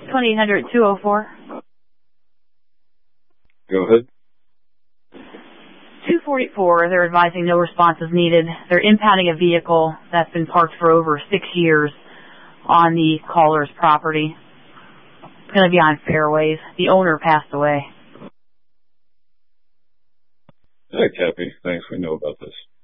1-800-204. Go ahead. 244, they're advising no response is needed. They're impounding a vehicle that's been parked for over 6 years on the caller's property. It's going to be on Fairways. The owner passed away. Hey, Cappy. Thanks. We know about this.